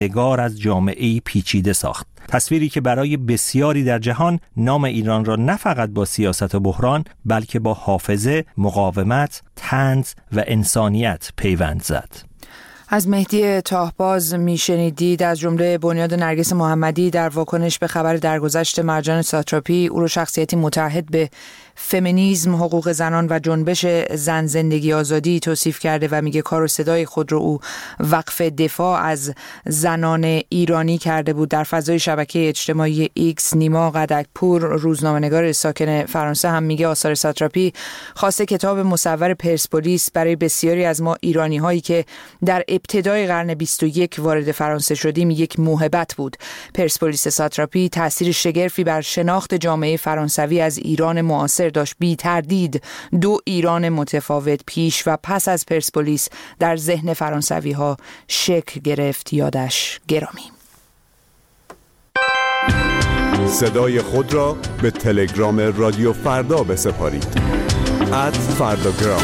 نگار از جامعه‌ای پیچیده ساخت. تصویری که برای بسیاری در جهان نام ایران را نه فقط با سیاست و بحران بلکه با حافظه، مقاومت، طنز و انسانیت پیوند زد. از مهدی تاهباز میشنیدید. از جمله بنیاد نرگس محمدی در واکنش به خبر درگذشت مرجان ساتراپی، او رو شخصیتی متعهد به فمینیسم، حقوق زنان و جنبش زن زندگی آزادی توصیف کرده و میگه کار و صدای خود رو او وقف دفاع از زنان ایرانی کرده بود. در فضای شبکه اجتماعی ایکس، نیما قدکپور، روزنامه‌نگار ساکن فرانسه، هم میگه آثار ساتراپی خواسته کتاب مصور پرسپولیس برای بسیاری از ما ایرانی هایی که در ابتدای قرن 21 وارد فرانسه شدیم یک موهبت بود. پرسپولیس ساتراپی تأثیر شگرفی بر شناخت جامعه فرانسوی از ایران معاصر داشت. بی تردید دو ایران متفاوت پیش و پس از پرسپولیس در ذهن فرانسوی ها شکل گرفت. یادش گرامی. صدای خود را به تلگرام رادیو فردا بسپارید. @فرداگرام.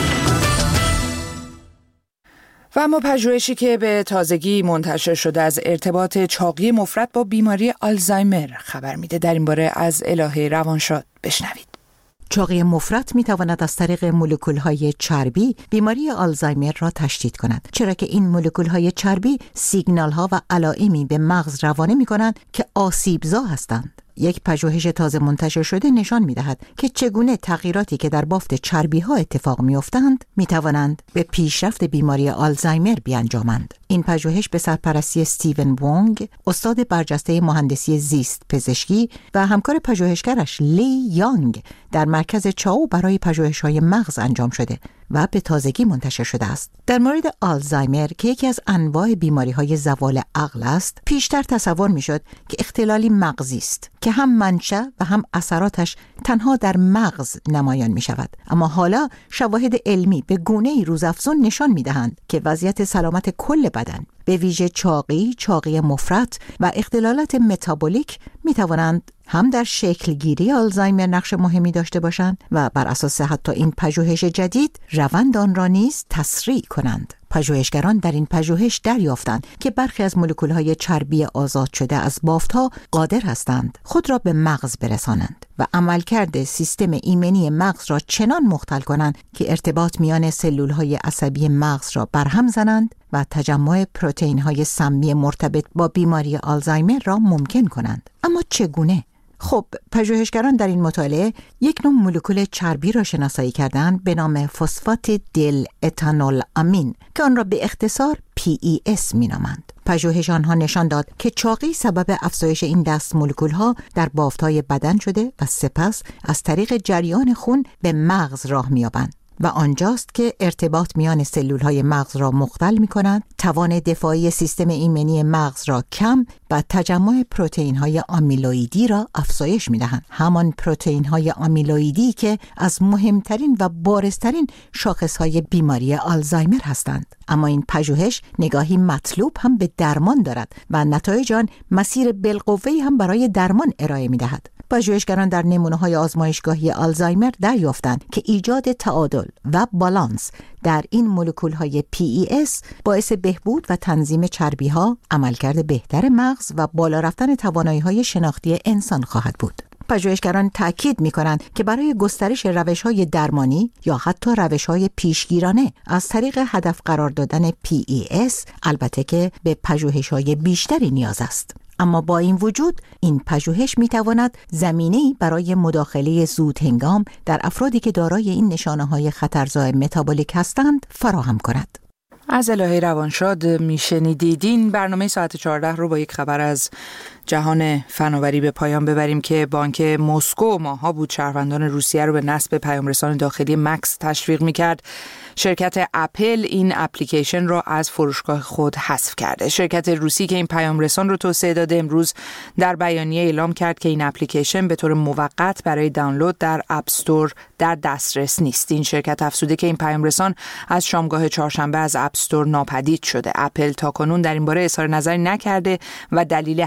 و اما پژوهشی که به تازگی منتشر شده از ارتباط چاقی مفرط با بیماری آلزایمر خبر میده. در این باره از الهه روانشاد بشنوید. چاقی مفرط می تواند از طریق مولکول‌های چربی بیماری آلزایمر را تشدید کند، چرا که این مولکول‌های چربی سیگنال‌ها و علائمی به مغز روانه می‌کنند که آسیبزا هستند. یک پژوهش تازه منتشر شده نشان می‌دهد که چگونه تغییراتی که در بافت چربی‌ها اتفاق می‌افتند می‌توانند به پیشرفت بیماری آلزایمر بیانجامند. این پژوهش به سرپرستی استیون وونگ، استاد برجسته مهندسی زیست پزشکی و همکار پژوهشگرش لی یانگ در مرکز چاو برای پژوهش‌های مغز انجام شده و به تازگی منتشر شده است. در مورد آلزایمر که یکی از انواع بیماری‌های زوال عقل است، پیشتر تصور می‌شد که اختلالی مغزی است که هم منشأ و هم اثراتش تنها در مغز نمایان می‌شود. اما حالا شواهد علمی به گونه‌ای روزافزون نشان می‌دهند که وضعیت سلامت کل بدن، به ویژه چاقی مفرط و اختلالات متابولیک می‌توانند هم در شکلگیری آلزایمر نقش مهمی داشته باشند و بر اساس حتی این پژوهش جدید روند آن را نیز تسریع کنند. پژوهشگران در این پژوهش دریافتند که برخی از مولکول‌های چربی آزاد شده از بافت‌ها قادر هستند خود را به مغز برسانند و عملکرد سیستم ایمنی مغز را چنان مختل کنند که ارتباط میان سلول‌های عصبی مغز را برهم زنند و تجمع پروتئین‌های سمی مرتبط با بیماری آلزایمر را ممکن کنند. اما چگونه؟ خب، پژوهشگران در این مطالعه یک نوع مولکول چربی را شناسایی کردند به نام فسفات دل اتانول امین که آن را به اختصار PES مینامند. پژوهش آنها نشان داد که چاقی سبب افزایش این دست مولکول‌ها در بافت‌های بدن شده و سپس از طریق جریان خون به مغز راه می‌یابند و آنجاست که ارتباط میان سلول‌های مغز را مختل می‌کنند، توان دفاعی سیستم ایمنی مغز را کم و تجمع پروتئین‌های آمیلویدی را افزایش می‌دهند. همان پروتئین‌های آمیلویدی که از مهمترین و بارزترین شاخص‌های بیماری آلزایمر هستند. اما این پژوهش نگاهی مطلوب هم به درمان دارد و نتایج آن مسیر بالقوه‌ای هم برای درمان ارائه می‌دهد. پژوهشگران در نمونه‌های آزمایشگاهی آلزایمر دریافتند که ایجاد تعادل و بالانس در این مولکول‌های PES باعث بهبود و تنظیم چربی‌ها، عملکرد بهتر مغز و بالا رفتن توانایی‌های شناختی انسان خواهد بود. پژوهشگران تأکید می‌کنند که برای گسترش روش‌های درمانی یا حتی روش‌های پیشگیرانه از طریق هدف قرار دادن PES البته که به پژوهش‌های بیشتری نیاز است. اما با این وجود این پژوهش می‌تواند زمینه‌ای برای مداخله زود هنگام در افرادی که دارای این نشانه‌های خطرزای متابولیک هستند فراهم کند. از الهه روانشاد میشنیدید. این برنامه ساعت 14 رو با یک خبر از جهان فناوری به پایان ببریم که بانک مسکو ماها بود شهروندان روسیه رو به نصب پیام‌رسان داخلی مکس تشویق می‌کرد. شرکت اپل این اپلیکیشن را از فروشگاه خود حذف کرده. شرکت روسی که این پیام‌رسان رو توسعه داده امروز در بیانیه اعلام کرد که این اپلیکیشن به طور موقت برای دانلود در اپ استور در دسترس نیست. این شرکت افزوده که این پیام‌رسان از شامگاه چهارشنبه از اپ استور ناپدید شده. اپل تاکنون در این باره اظهار نظری نکرده و دلیل حذف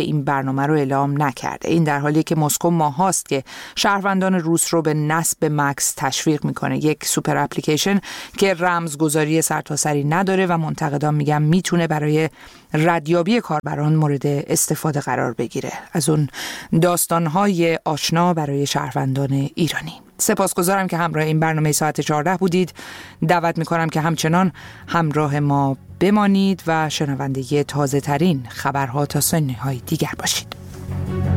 این برنامه رو اعلام نکرده. این در حالی که مسکو ماهاست که شهروندان روس رو به نصب مکس تشویق میکنه، یک سوپر اپلیکیشن که رمزگذاری سرتاسری نداره و منتقدان میگن میتونه برای ردیابی کاربران مورد استفاده قرار بگیره. از اون داستان‌های آشنا برای شهروندان ایرانی. سپاسگزارم که همراه این برنامه ساعت 14 بودید. دعوت میکنم که همچنان همراه ما بمانید و شنونده تازه ترین خبرها تا سنهای دیگر باشید.